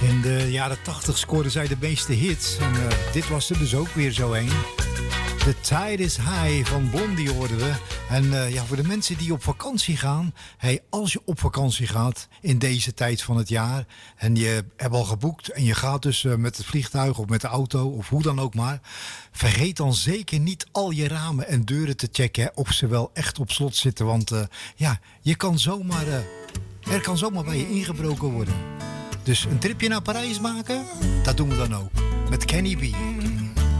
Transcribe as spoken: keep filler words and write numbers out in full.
In de jaren tachtig scoorden zij de meeste hits. En uh, dit was er dus ook weer zo een. The Tide is High van Blondie hoorden we. En uh, ja, voor de mensen die op vakantie gaan. Hey, als je op vakantie gaat in deze tijd van het jaar. En je hebt al geboekt. En je gaat dus uh, met het vliegtuig of met de auto. Of hoe dan ook maar. Vergeet dan zeker niet al je ramen en deuren te checken. Hè, of ze wel echt op slot zitten. Want uh, ja, je kan zomaar, uh, er kan zomaar bij je ingebroken worden. Dus een tripje naar Parijs maken? Dat doen we dan ook. Met Kenny B.